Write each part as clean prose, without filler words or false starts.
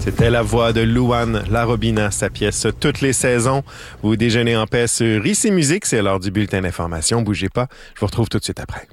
C'était la voix de Louane Larobina, sa pièce « Toutes les saisons ». Vous déjeunez en paix sur Ici Musique. C'est l'heure du bulletin d'information. Bougez pas. Je vous retrouve tout de suite après.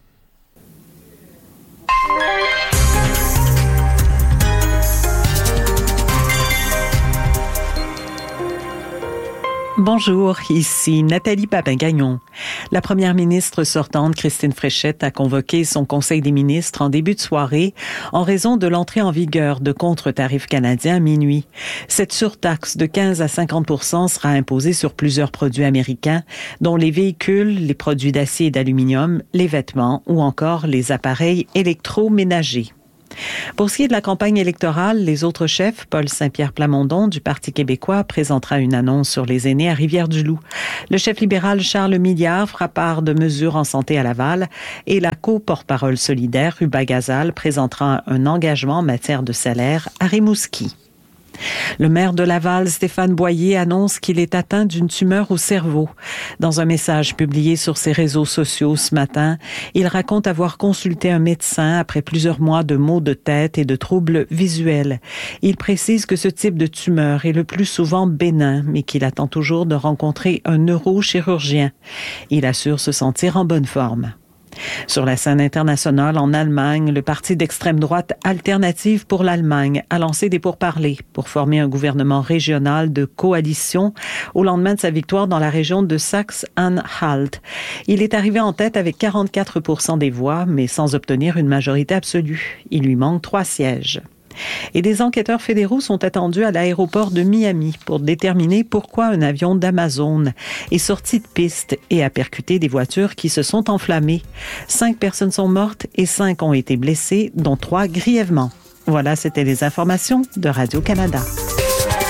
Bonjour, ici Nathalie Papin-Gagnon. La première ministre sortante, Christine Fréchette, a convoqué son conseil des ministres en début de soirée en raison de l'entrée en vigueur de contre-tarifs canadiens à minuit. Cette surtaxe de 15 à 50% sera imposée sur plusieurs produits américains, dont les véhicules, les produits d'acier et d'aluminium, les vêtements ou encore les appareils électroménagers. Pour ce qui est de la campagne électorale, les autres chefs, Paul Saint-Pierre Plamondon du Parti québécois présentera une annonce sur les aînés à Rivière-du-Loup. Le chef libéral Charles Milliard fera part de mesures en santé à Laval et la co-porte-parole solidaire Ruba Gazal présentera un engagement en matière de salaire à Rimouski. Le maire de Laval, Stéphane Boyer, annonce qu'il est atteint d'une tumeur au cerveau. Dans un message publié sur ses réseaux sociaux ce matin, il raconte avoir consulté un médecin après plusieurs mois de maux de tête et de troubles visuels. Il précise que ce type de tumeur est le plus souvent bénin, mais qu'il attend toujours de rencontrer un neurochirurgien. Il assure se sentir en bonne forme. Sur la scène internationale, en Allemagne, le parti d'extrême droite Alternative pour l'Allemagne a lancé des pourparlers pour former un gouvernement régional de coalition au lendemain de sa victoire dans la région de Saxe-Anhalt. Il est arrivé en tête avec 44% des voix, mais sans obtenir une majorité absolue. Il lui manque 3 sièges. Et des enquêteurs fédéraux sont attendus à l'aéroport de Miami pour déterminer pourquoi un avion d'Amazon est sorti de piste et a percuté des voitures qui se sont enflammées. 5 personnes sont mortes et 5 ont été blessées, dont 3 grièvement. Voilà, c'était les informations de Radio-Canada.